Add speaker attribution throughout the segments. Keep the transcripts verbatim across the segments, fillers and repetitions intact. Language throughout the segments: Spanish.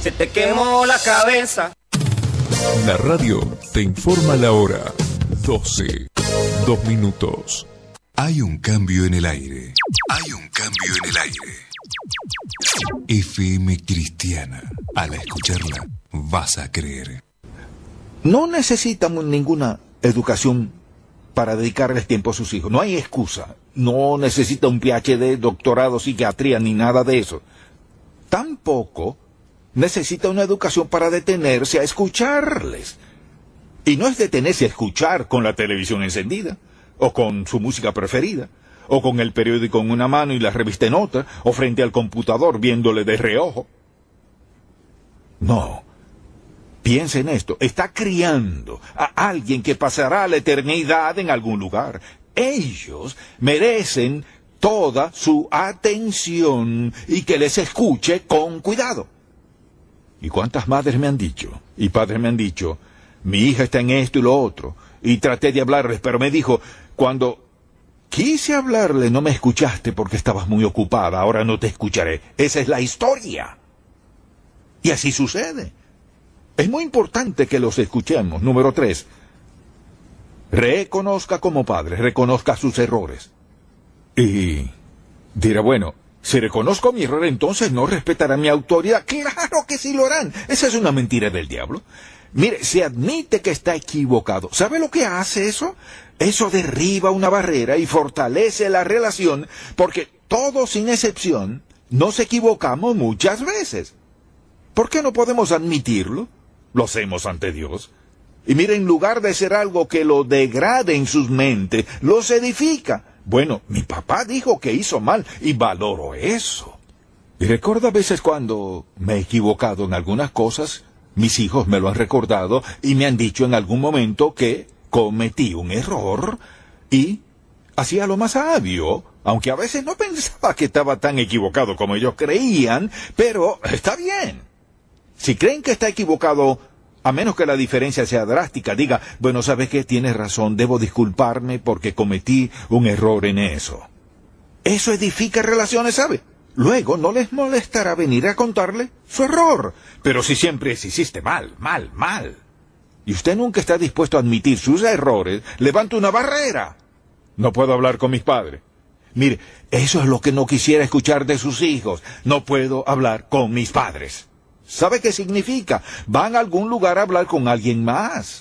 Speaker 1: se te quemó la cabeza.
Speaker 2: La radio te informa la hora. doce, dos minutos.
Speaker 3: Hay un cambio en el aire. Hay un cambio en el aire. F M Cristiana. Al escucharla, vas a creer.
Speaker 4: No necesitamos ninguna educación para dedicarles tiempo a sus hijos. No hay excusa. No necesita un P H D, doctorado, psiquiatría, ni nada de eso. Tampoco necesita una educación para detenerse a escucharles. Y no es detenerse a escuchar con la televisión encendida, o con su música preferida, o con el periódico en una mano y la revista en otra, o frente al computador viéndole de reojo. No. Piensa en esto. Está criando a alguien que pasará la eternidad en algún lugar. Ellos merecen toda su atención y que les escuche con cuidado. ¿Y cuántas madres me han dicho? Y padres me han dicho, mi hija está en esto y lo otro. Y traté de hablarles, pero me dijo, cuando quise hablarle no me escuchaste porque estabas muy ocupada, ahora no te escucharé. Esa es la historia. Y así sucede. Es muy importante que los escuchemos. Número tres, reconozca como padre, reconozca sus errores. Y dirá, bueno, si reconozco mi error, entonces no respetará mi autoridad. ¡Claro que sí lo harán! Esa es una mentira del diablo. Mire, se admite que está equivocado. ¿Sabe lo que hace eso? Eso derriba una barrera y fortalece la relación, porque todos, sin excepción, nos equivocamos muchas veces. ¿Por qué no podemos admitirlo? Lo hacemos ante Dios. Y mire, en lugar de ser algo que lo degrade en sus mentes, los edifica. Bueno, mi papá dijo que hizo mal y valoro eso. Y recuerdo a veces cuando me he equivocado en algunas cosas, mis hijos me lo han recordado y me han dicho en algún momento que cometí un error y hacía lo más sabio, aunque a veces no pensaba que estaba tan equivocado como ellos creían, pero está bien. Si creen que está equivocado, a menos que la diferencia sea drástica, diga, bueno, ¿sabes qué? Tienes razón, debo disculparme porque cometí un error en eso. Eso edifica relaciones, ¿sabe? Luego no les molestará venir a contarle su error. Pero si siempre es, hiciste mal, mal, mal, y usted nunca está dispuesto a admitir sus errores, levanta una barrera. No puedo hablar con mis padres. Mire, eso es lo que no quisiera escuchar de sus hijos. No puedo hablar con mis padres. ¿Sabe qué significa? Van a algún lugar a hablar con alguien más.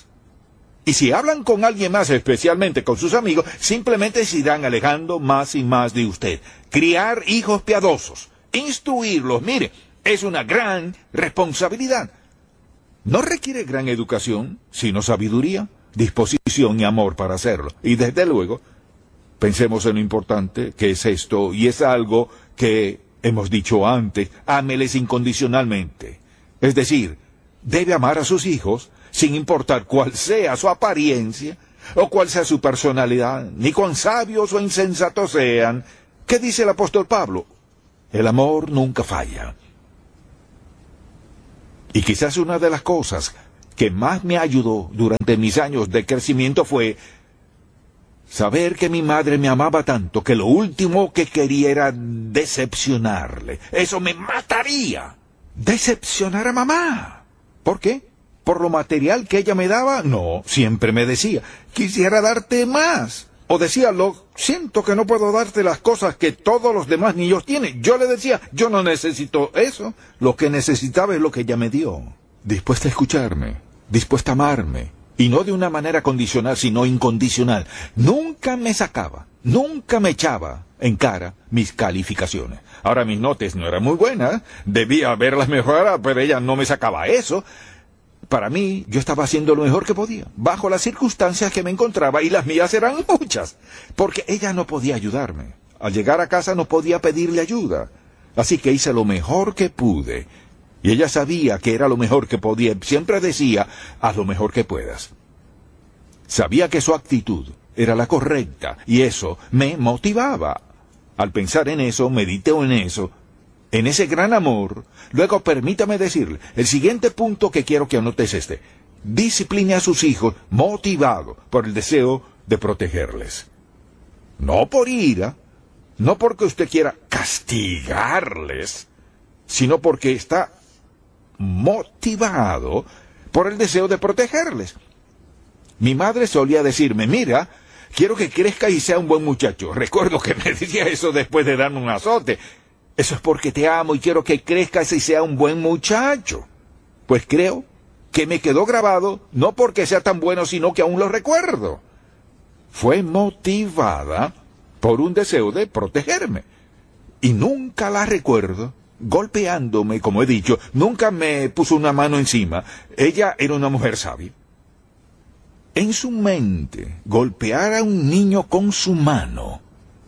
Speaker 4: Y si hablan con alguien más, especialmente con sus amigos, simplemente se irán alejando más y más de usted. Criar hijos piadosos, instruirlos, mire, es una gran responsabilidad. No requiere gran educación, sino sabiduría, disposición y amor para hacerlo. Y desde luego, pensemos en lo importante que es esto, y es algo que hemos dicho antes, ámeles incondicionalmente. Es decir, debe amar a sus hijos sin importar cuál sea su apariencia o cuál sea su personalidad, ni cuán sabios o insensatos sean. ¿Qué dice el apóstol Pablo? El amor nunca falla. Y quizás una de las cosas que más me ayudó durante mis años de crecimiento fue saber que mi madre me amaba tanto que lo último que quería era decepcionarle. Eso me mataría. Decepcionar a mamá. ¿Por qué? ¿Por lo material que ella me daba? No, siempre me decía, quisiera darte más. O decía, lo siento que no puedo darte las cosas que todos los demás niños tienen. Yo le decía, yo no necesito eso. Lo que necesitaba es lo que ella me dio. Dispuesta a escucharme, dispuesta a amarme. Y no de una manera condicional, sino incondicional. Nunca me sacaba, nunca me echaba en cara mis calificaciones. Ahora, mis notas no eran muy buenas, debía haberlas mejorado, pero ella no me sacaba eso. Para mí, yo estaba haciendo lo mejor que podía, bajo las circunstancias que me encontraba, y las mías eran muchas, porque ella no podía ayudarme. Al llegar a casa no podía pedirle ayuda, así que hice lo mejor que pude. Y ella sabía que era lo mejor que podía. Siempre decía, haz lo mejor que puedas. Sabía que su actitud era la correcta, y eso me motivaba. Al pensar en eso, medité en eso, en ese gran amor. Luego permítame decirle, el siguiente punto que quiero que anote es este. Discipline a sus hijos motivado por el deseo de protegerles. No por ira, no porque usted quiera castigarles, sino porque está motivado por el deseo de protegerles. Mi madre solía decirme, mira, quiero que crezca y sea un buen muchacho. Recuerdo que me decía eso después de darme un azote. Eso es porque te amo y quiero que crezcas y sea un buen muchacho. Pues creo que me quedó grabado, no porque sea tan bueno, sino que aún lo recuerdo. Fue motivada por un deseo de protegerme. Y nunca la recuerdo golpeándome, como he dicho. Nunca me puso una mano encima. Ella era una mujer sabia. En su mente, golpear a un niño con su mano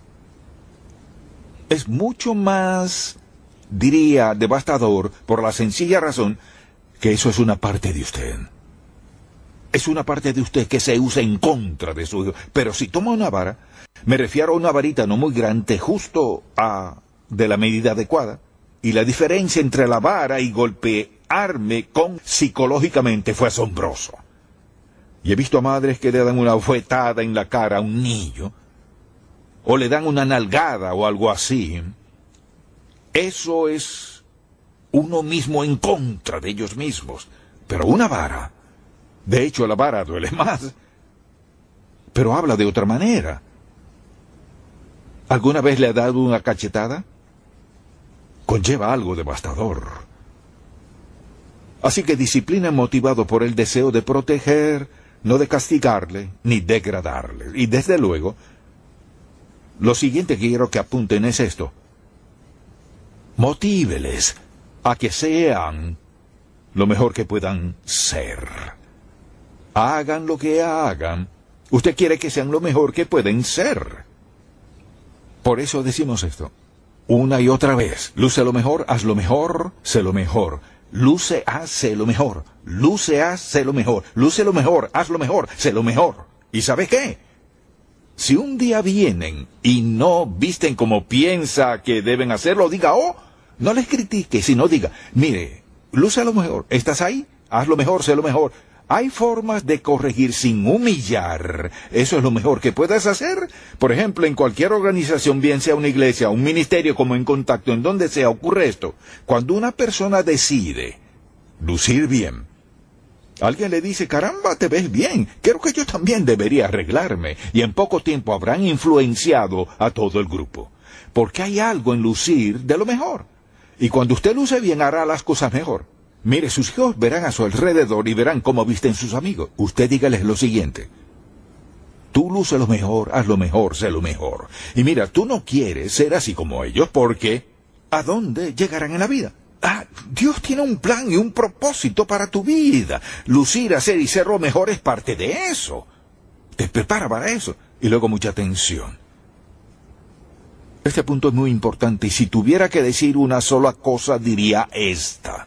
Speaker 4: es mucho más, diría, devastador, por la sencilla razón que eso es una parte de usted. Es una parte de usted que se usa en contra de su hijo. Pero si toma una vara, me refiero a una varita no muy grande, justo a de la medida adecuada, y la diferencia entre la vara y golpearme con psicológicamente fue asombroso. Y he visto a madres que le dan una bofetada en la cara a un niño, o le dan una nalgada o algo así. Eso es uno mismo en contra de ellos mismos. Pero una vara, de hecho la vara duele más, pero habla de otra manera. ¿Alguna vez le ha dado una cachetada? Conlleva algo devastador. Así que disciplina motivado por el deseo de proteger, no de castigarle ni degradarle. Y desde luego, lo siguiente que quiero que apunten es esto. Motíveles a que sean lo mejor que puedan ser. Hagan lo que hagan. Usted quiere que sean lo mejor que pueden ser. Por eso decimos esto. Una y otra vez. Luce lo mejor, haz lo mejor, sé lo mejor. Luce, hace lo mejor. Luce, hace lo mejor. Luce lo mejor, haz lo mejor, sé lo mejor. ¿Y sabe qué? Si un día vienen y no visten como piensa que deben hacerlo, diga, oh, no les critique, sino diga, mire, luce lo mejor, estás ahí, haz lo mejor, sé lo mejor. Hay formas de corregir sin humillar. Eso es lo mejor que puedes hacer. Por ejemplo, en cualquier organización, bien sea una iglesia, un ministerio, como en Contacto, en donde sea, ocurre esto. Cuando una persona decide lucir bien, alguien le dice, caramba, te ves bien, creo que yo también debería arreglarme. Y en poco tiempo habrán influenciado a todo el grupo. Porque hay algo en lucir de lo mejor. Y cuando usted luce bien, hará las cosas mejor. Mire, sus hijos verán a su alrededor y verán cómo visten sus amigos. Usted dígales lo siguiente. Tú luce lo mejor, haz lo mejor, sé lo mejor. Y mira, tú no quieres ser así como ellos porque ¿a dónde llegarán en la vida? Ah, Dios tiene un plan y un propósito para tu vida. Lucir, hacer y ser lo mejor es parte de eso. Te prepara para eso. Y luego mucha atención. Este punto es muy importante y si tuviera que decir una sola cosa diría esta.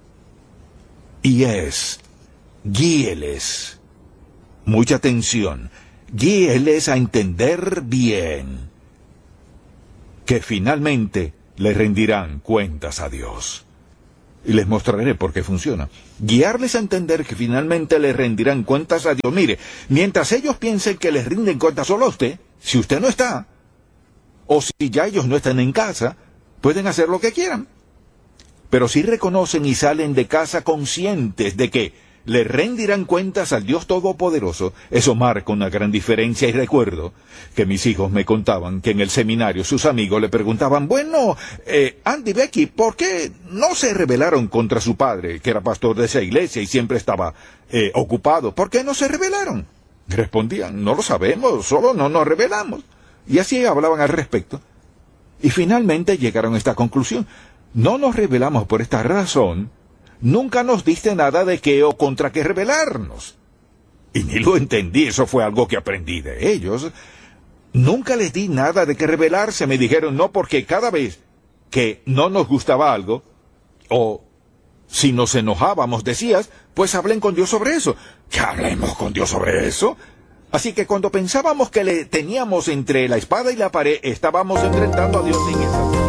Speaker 4: Y es, guíeles, mucha atención, guíeles a entender bien que finalmente le rendirán cuentas a Dios. Y les mostraré por qué funciona. Guiarles a entender que finalmente le rendirán cuentas a Dios. Mire, mientras ellos piensen que les rinden cuentas solo a usted, si usted no está, o si ya ellos no están en casa, pueden hacer lo que quieran. Pero si reconocen y salen de casa conscientes de que le rendirán cuentas al Dios Todopoderoso, eso marca una gran diferencia. Y recuerdo que mis hijos me contaban que en el seminario sus amigos le preguntaban, bueno, eh, Andy, Becky, ¿por qué no se rebelaron contra su padre, que era pastor de esa iglesia y siempre estaba eh, ocupado? ¿Por qué no se rebelaron? Respondían, no lo sabemos, solo no nos rebelamos. Y así hablaban al respecto. Y finalmente llegaron a esta conclusión. No nos rebelamos por esta razón. Nunca nos diste nada de qué o contra qué rebelarnos. Y ni lo entendí, eso fue algo que aprendí de ellos. Nunca les di nada de qué rebelarse, me dijeron, no, porque cada vez que no nos gustaba algo, o si nos enojábamos, decías, pues hablen con Dios sobre eso. ¿Que hablemos con Dios sobre eso? Así que cuando pensábamos que le teníamos entre la espada y la pared, estábamos enfrentando a Dios en esa.